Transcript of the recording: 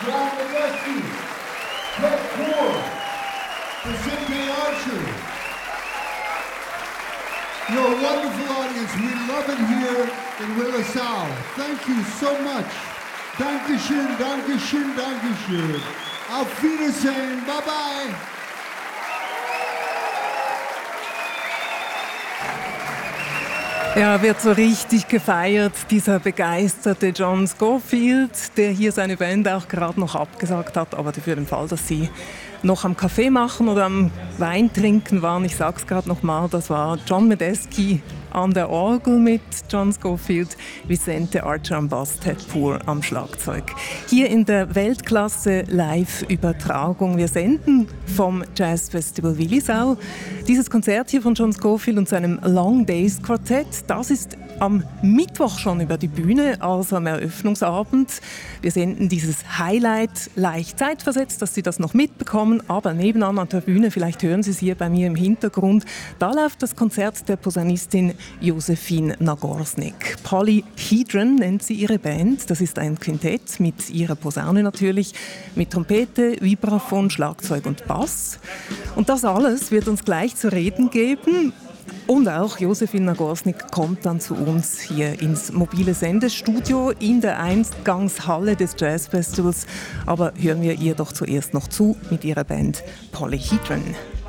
John Medeski, Ted Poor, Vicente Archer. You're a wonderful audience. We love it here in Willisau. Thank you so much. Dankeschön, Dankeschön, Dankeschön. Auf Wiedersehen. Bye-bye. Ja, wird so richtig gefeiert, dieser begeisterte John Scofield, der hier seine Band auch gerade noch abgesagt hat, aber für den Fall, dass sie noch am Kaffee machen oder am Wein trinken waren, ich sag's gerade noch mal, das war John Medeski an der Orgel mit John Scofield, Vicente Archer am Bass, Ted Poor am Schlagzeug. Hier in der Weltklasse Live-Übertragung. Wir senden vom Jazz Festival Willisau. Dieses Konzert hier von John Scofield und seinem Long Days Quartett, das ist am Mittwoch schon über die Bühne, also am Eröffnungsabend. Wir senden dieses Highlight leicht zeitversetzt, dass Sie das noch mitbekommen, aber nebenan an der Bühne, vielleicht hören Sie es hier bei mir im Hintergrund, da läuft das Konzert der Posaunistin Josephine Nagorsnik. Polyhedron nennt sie ihre Band. Das ist ein Quintett mit ihrer Posaune natürlich, mit Trompete, Vibraphon, Schlagzeug und Bass. Und das alles wird uns gleich zu reden geben. Und auch Josephine Nagorsnik kommt dann zu uns hier ins mobile Sendestudio in der Eingangshalle des Jazzfestivals. Aber hören wir ihr doch zuerst noch zu mit ihrer Band Polyhedron.